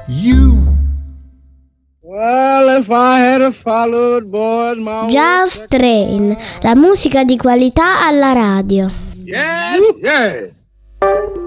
you. Well, if I had followed boys, my Jazz Train, la musica di qualità alla radio. Yes, yes.